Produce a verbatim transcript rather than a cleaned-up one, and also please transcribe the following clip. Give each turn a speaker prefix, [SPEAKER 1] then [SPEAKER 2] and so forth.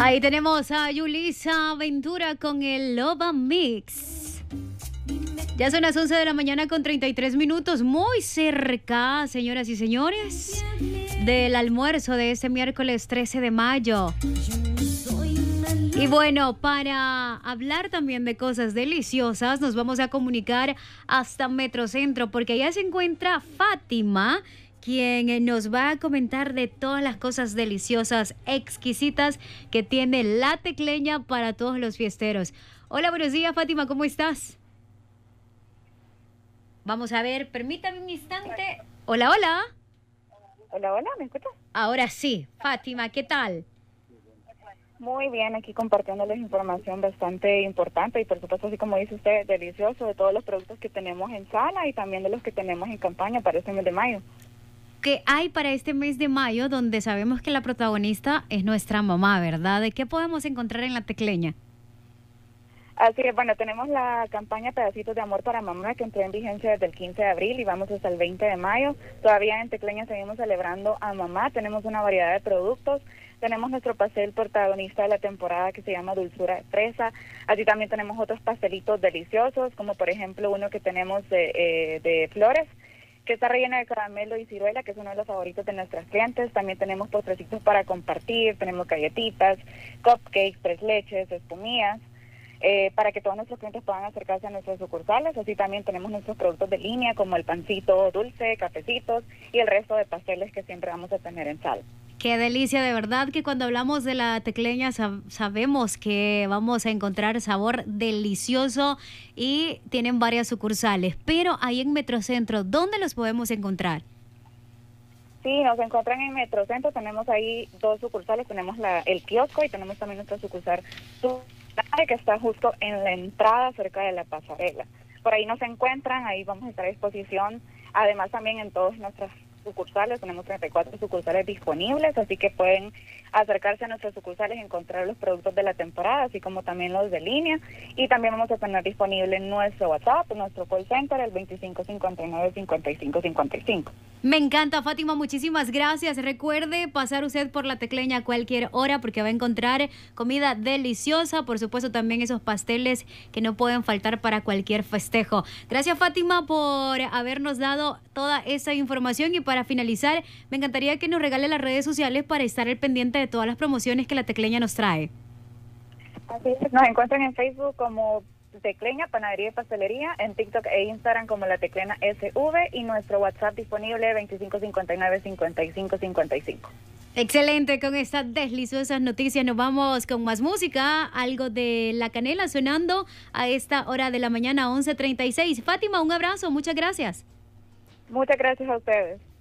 [SPEAKER 1] Ahí tenemos a Yulisa Ventura con el Loba Mix. Ya son las once de la mañana con treinta y tres minutos, muy cerca, señoras y señores, del almuerzo de este miércoles trece de mayo. Y bueno, para hablar también de cosas deliciosas, nos vamos a comunicar hasta Metrocentro, porque allá se encuentra Fátima, quien nos va a comentar de todas las cosas deliciosas, exquisitas que tiene La Tecleña para todos los fiesteros. Hola, buenos días, Fátima, ¿cómo estás? Vamos a ver, permítame un instante. Hola, hola.
[SPEAKER 2] Hola, hola, ¿me escuchas?
[SPEAKER 1] Ahora sí, Fátima, ¿qué tal?
[SPEAKER 2] Muy bien, aquí compartiéndoles información bastante importante y por supuesto, así como dice usted, delicioso de todos los productos que tenemos en sala y también de los que tenemos en campaña para este mes de mayo.
[SPEAKER 1] ¿Qué hay para este mes de mayo donde sabemos que la protagonista es nuestra mamá, ¿verdad? ¿De qué podemos encontrar en La Tecleña?
[SPEAKER 2] Así que bueno, tenemos la campaña Pedacitos de Amor para Mamá que entró en vigencia desde el quince de abril y vamos hasta el veinte de mayo. Todavía en Tecleña seguimos celebrando a mamá, tenemos una variedad de productos. Tenemos nuestro pastel protagonista de la temporada que se llama Dulzura de Fresa. Así también tenemos otros pastelitos deliciosos, como por ejemplo uno que tenemos de, eh, de flores, que está relleno de caramelo y ciruela, que es uno de los favoritos de nuestras clientes. También tenemos postrecitos para compartir, tenemos galletitas, cupcakes, tres leches, espumillas, eh, para que todos nuestros clientes puedan acercarse a nuestras sucursales. Así también tenemos nuestros productos de línea, como el pancito dulce, cafecitos y el resto de pasteles que siempre vamos a tener en sala.
[SPEAKER 1] Qué delicia, de verdad que cuando hablamos de La Tecleña sab sabemos que vamos a encontrar sabor delicioso y tienen varias sucursales, pero ahí en Metrocentro, ¿dónde los podemos encontrar?
[SPEAKER 2] Sí, nos encuentran en Metrocentro, tenemos ahí dos sucursales, tenemos la, el kiosco y tenemos también nuestra sucursal que está justo en la entrada cerca de la pasarela. Por ahí nos encuentran, ahí vamos a estar a disposición, además también en todas nuestras sucursales, tenemos treinta y cuatro sucursales disponibles, así que pueden acercarse a nuestras sucursales y encontrar los productos de la temporada, así como también los de línea, y también vamos a tener disponible nuestro WhatsApp, nuestro call center, el veinticinco cincuenta y nueve cincuenta y cinco cincuenta y cinco.
[SPEAKER 1] Me encanta, Fátima, muchísimas gracias. Recuerde pasar usted por La Tecleña a cualquier hora porque va a encontrar comida deliciosa, por supuesto también esos pasteles que no pueden faltar para cualquier festejo. Gracias, Fátima, por habernos dado toda esa información y para finalizar, me encantaría que nos regale las redes sociales para estar al pendiente de todas las promociones que La Tecleña nos trae.
[SPEAKER 2] Así es, nos encuentran en Facebook como Tecleña, Panadería y Pastelería, en TikTok e Instagram como La Tecleña S V y nuestro WhatsApp disponible veinticinco cincuenta y nueve cincuenta y cinco cincuenta y cinco.
[SPEAKER 1] Excelente, con estas deliciosas noticias nos vamos con más música, algo de La Canela sonando a esta hora de la mañana, once treinta y seis. Fátima, un abrazo, muchas gracias.
[SPEAKER 2] Muchas gracias a ustedes.